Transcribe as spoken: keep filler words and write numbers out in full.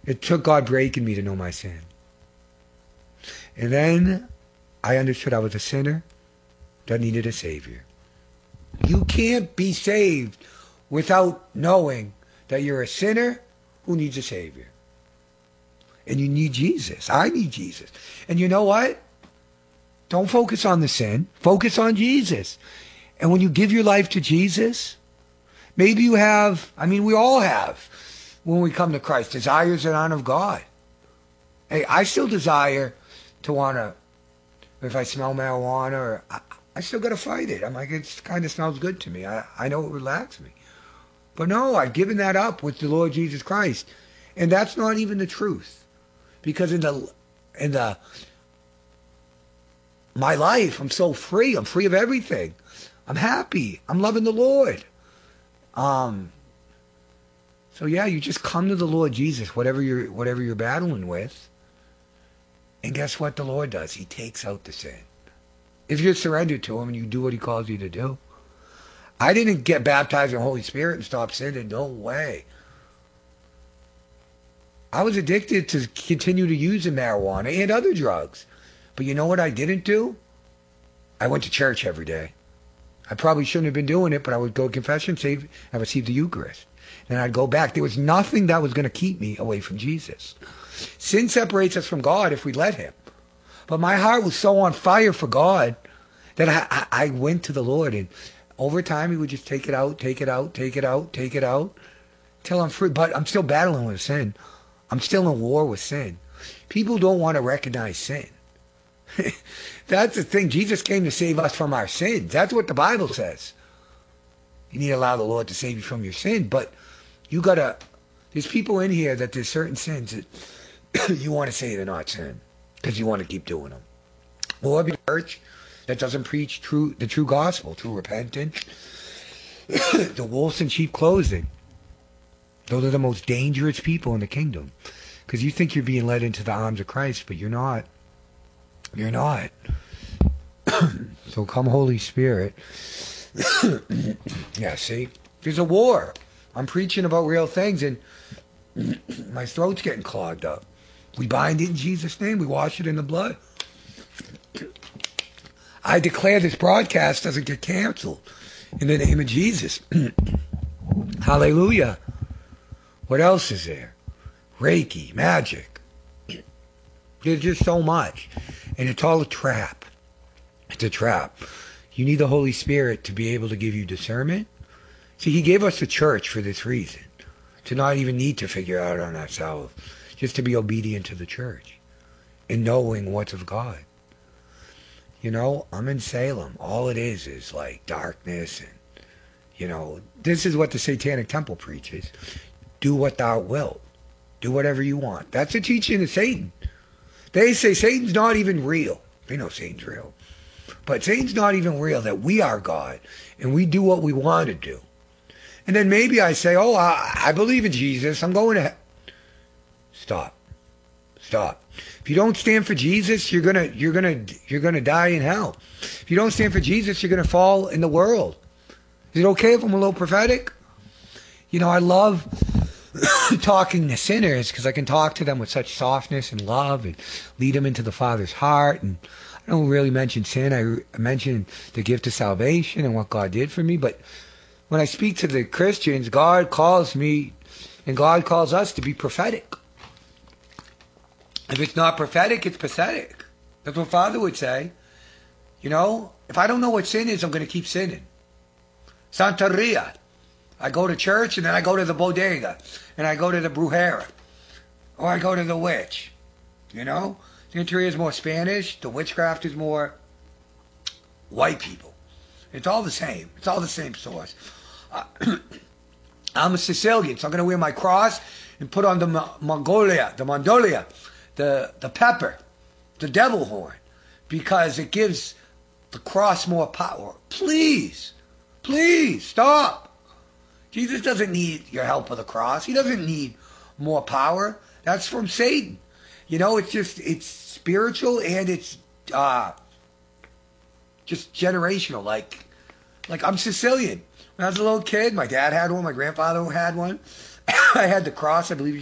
It took God breaking me to know my sin. And then I understood I was a sinner that needed a Savior. You can't be saved without knowing that you're a sinner who needs a Savior. And you need Jesus. I need Jesus. And you know what? Don't focus on the sin. Focus on Jesus. And when you give your life to Jesus, maybe you have, I mean, we all have, when we come to Christ, desires that aren't of God. Hey, I still desire to want to, if I smell marijuana, or I, I still got to fight it. I'm like, it kind of smells good to me. I, I know it relaxes me. But no, I've given that up with the Lord Jesus Christ. And that's not even the truth. Because in the, in the, my life, I'm so free. I'm free of everything. I'm happy. I'm loving the Lord. Um, so yeah, you just come to the Lord Jesus, whatever you're, whatever you're battling with. And guess what the Lord does? He takes out the sin. If you're surrendered to him and you do what he calls you to do. I didn't get baptized in the Holy Spirit and stop sinning. No way. I was addicted to continue to use the marijuana and other drugs. But you know what I didn't do? I went to church every day. I probably shouldn't have been doing it, but I would go to confession, save, and receive the Eucharist. And I'd go back. There was nothing that was going to keep me away from Jesus. Sin separates us from God if we let him. But my heart was so on fire for God that I, I, I went to the Lord. And over time, he would just take it out, take it out, take it out, take it out, till I'm free. But I'm still battling with sin. I'm still in war with sin. People don't want to recognize sin. That's the thing. Jesus came to save us from our sins. That's what the Bible says. You need to allow the Lord to save you from your sin. But you got to, there's people in here that there's certain sins that you want to say they're not sin because you want to keep doing them. Or be a church that doesn't preach true the true gospel, true repentance. The wolves in sheep clothing. Those are the most dangerous people in the kingdom. Because you think you're being led into the arms of Christ, but you're not. You're not. So come Holy Spirit. Yeah, see? There's a war. I'm preaching about real things and my throat's getting clogged up. We bind it in Jesus' name. We wash it in the blood. I declare this broadcast doesn't get canceled in the name of Jesus. Hallelujah. What else is there? Reiki, magic. There's just so much. And it's all a trap. It's a trap. You need the Holy Spirit to be able to give you discernment. See, he gave us the church for this reason. To not even need to figure out on ourselves. Just to be obedient to the church. And knowing what's of God. You know, I'm in Salem. All it is is like darkness and, you know, this is what the Satanic Temple preaches. Do what thou wilt. Do whatever you want. That's the teaching of Satan. They say Satan's not even real. They know Satan's real. But Satan's not even real, that we are God. And we do what we want to do. And then maybe I say, oh, I, I believe in Jesus. I'm going to heaven. Stop. Stop. If you don't stand for Jesus, you're gonna you're gonna you're gonna die in hell. If you don't stand for Jesus, you're gonna fall in the world. Is it okay if I'm a little prophetic? You know, I love talking to sinners because I can talk to them with such softness and love and lead them into the Father's heart. And I don't really mention sin. I mention the gift of salvation and what God did for me. But when I speak to the Christians, God calls me and God calls us to be prophetic. If it's not prophetic, it's pathetic. That's what Father would say. You know, if I don't know what sin is, I'm going to keep sinning. Santeria. I go to church and then I go to the bodega. And I go to the brujera. Or I go to the witch. You know? Santeria is more Spanish. The witchcraft is more white people. It's all the same. It's all the same source. Uh, I'm a Sicilian, so I'm going to wear my cross and put on the Mongolia, the Mondolia. The, the pepper, the devil horn, because it gives the cross more power. Please, please, stop. Jesus doesn't need your help with the cross. He doesn't need more power. That's from Satan. You know, it's just, it's spiritual and it's uh, just generational. Like, like I'm Sicilian. When I was a little kid, my dad had one, my grandfather had one. I had the cross, I believe.